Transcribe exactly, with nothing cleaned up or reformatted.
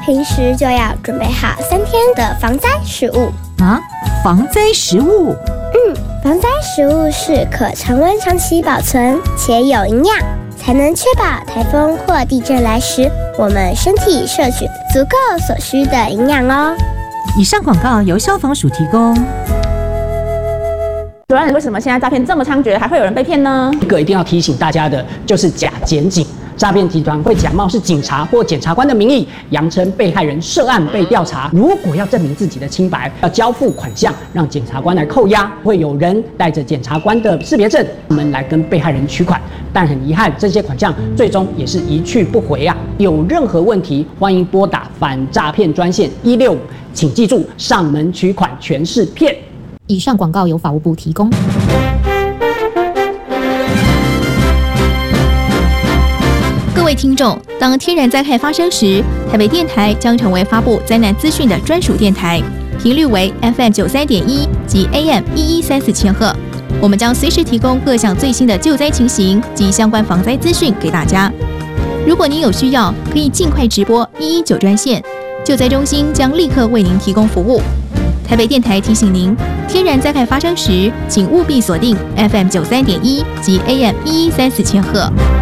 平时就要准备好三天的防灾食物啊。防灾食物？ 嗯，防灾食物是可常温长期保存且有营养，才能确保台风或地震来时，我们身体摄取足够所需的营养哦。 以上广告由消防署提供。 主任，为什么现在诈骗这么猖獗，还会有人被骗呢？ 一个一定要提醒大家的就是假检警。诈骗集团会假冒是警察或检察官的名义，扬称被害人涉案被调查。如果要证明自己的清白，要交付款项让检察官来扣押，会有人带着检察官的识别证们来跟被害人取款。但很遗憾，这些款项最终也是一去不回啊！有任何问题，欢迎拨打反诈骗专线一六五，请记住，上门取款全是骗。 以上广告由法务部提供。各位听众，当天然灾害发生时，台北电台将成为发布灾难资讯的专属电台，频率为 F M 九三点一及 A M 一一三四千赫。我们将随时提供各项最新的救灾情形及相关防灾资讯给大家。如果您有需要，可以尽快直拨一一九专线，救灾中心将立刻为您提供服务。台北电台提醒您，天然灾害发生时，请务必锁定 F M 九三点一及 A M 一一三四千赫。